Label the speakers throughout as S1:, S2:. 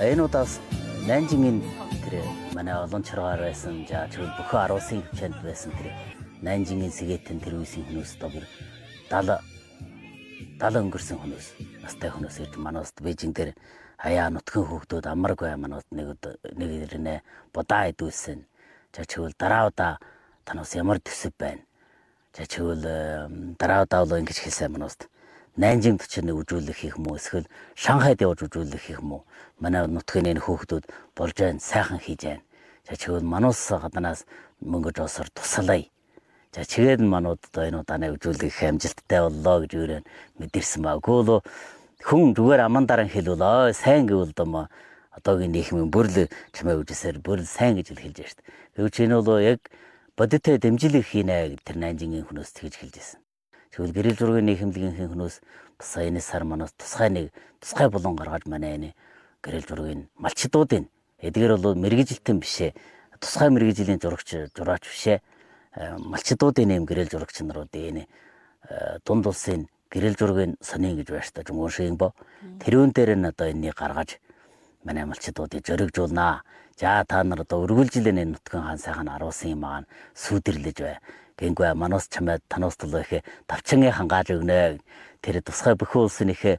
S1: Энэ удаас Нанжингийн тэр манай олон чаргаар байсан за тэр бүхэн 10-ын хэмжээнд байсан тэр Нанжингийн сэгээтэн тэр үеийн хүмүүс одоо 70 өнгөрсөн хүмүүс настай хүмүүс ирж манайд Бээжин дээр хаяа нутгийн хүүхдүүд амаргүй манайд нэг ирнэ будаа идүүлсэн. За чигвэл дараа удаа танаас ямар төсөв байна. За чигвэл дараа удаа бол ингэж хэлсэн манайд Нанжинд ч нэг үзүүлэх хийх юм уу эсвэл Шанхайд явж үзүүлэх хийх юм уу. Манай нутгийн хүүхдүүд болж байна, сайхан хийж байна. За чигвэл манус гаднаас мөнгөж осор туслая. За чигээд манууд одоо энэ удааны үзүүлэх амжилттай боллоо гэж өөрөө мэдэрсэн баг. Гүйлөө хүн зүгээр аман дараа хэлвэл сайн гэвэл доо одоогийн нийгмийн бүрл чамаа үжисээр бүрл сайн гэж хэлж байна шүү дээ. Гэвч энэ бол яг бодиттой дэмжлэг хийнэ тэр Нанжингийн хүмүүс тэгж хэлж байсан. Тэгвэл гэрэл зургийн нийгэмлэгийн хүмүүс бас энэ сар манаас тусгай булан гаргаж манай энэ гэрэл зургийн малчдуудын эдгээр бол мэрэгжилтэн бишээ. Тусгай мэрэгжлийн жураач бишээ. Малчдуудын нэм гэрэл зурагч наруудын дунд улсын гэрэл зургийн сонин гэж байна шүү дээ. Жумгуушийн бо. Тэрүүн дээр нь одоо энэнийг гаргаж манай малчдуудыг зоригжуулнаа. За та нар одоо үргэлжлэн энэ нутгийн хаан сайхан аруулсан юм аа сүудэрлэж бай. Гэнгүй манус чамд танаас толоо ихэ давчингийн хангааж өгнө. Тэр тусгай бүхэн улсын ихэ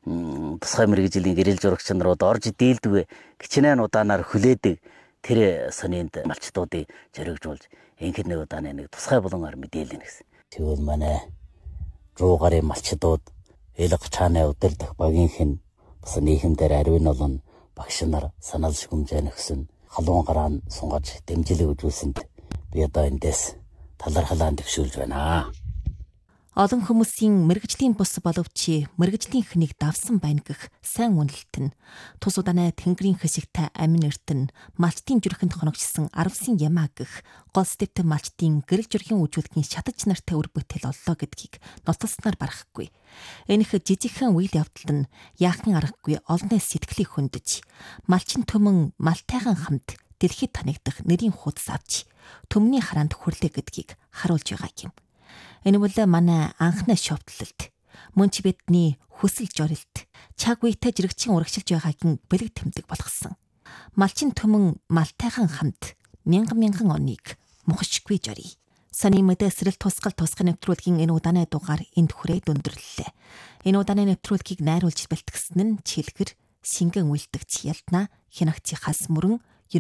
S1: тусгай мэрэгжлийн гэрэл зурагч нарууд орж дийлдэгвэ. Гिचнээн удаанаар хүлээдэг тэр сонинд малчдуудыг зоригжуулж инхэд нэг удааны нэг тусгай булангаар мэдээлнэ гэсэн. Тэгвэл манай руугарын малчдууд элэг чааны удирдах багийнх нь бас нийгэмдэр ариун олон багш нар санал шүмжээ нөхсөн халуун гараа нь сунгаж дэмжлэг үзүүлсэнд би одоо эндээс талархлаа төвшүүлж байна.
S2: Олон хүмүүсийн мэрэгжлийн бус боловч мэрэгжлийн хнийг давсан байна гэх сайн үнэлт нь тус удаанаа тэнгэрийн хэсэгтэй амин эртэн малчдын зүрхэнд хоногчсон 10 ямаа гэх гол сэдвтэй малчдын гэрэл зүрхийн үжүүлгийн шатаж нартай үр бүтээл оллоо гэдгийг нотолсноор барахгүй. Энэх жижигхэн үйл явдал нь яахан аргагүй олонний сэтгэлийг хөндөж малчин төмөн малтайхан хамт дэлхийд танигдах нэрийн хуудас авч төмний хараанд хүрлээ гэдгийг харуулж байгаа юм. Энэ бол манай анхны шовтлолт мөн ч бидний хүсэл зорилт чаг үетэй жирэгчийн урагшилж байгаагийн бэлэг тэмдэг болгосон. Малчин төмөн малтайхан хамт мянган оныг мухашгүй жорий. Сани мэдэсрэл тусгал нэвтрүүлгийн энэ удааны дугаар энд хүрээд өндөрлөлээ. Энэ удааны нэвтрүүлгийг найруулж бэлтгэсэн нь Чилгэр Шингэн үйлдэгч Ялтна Хянагцихаас мөрөн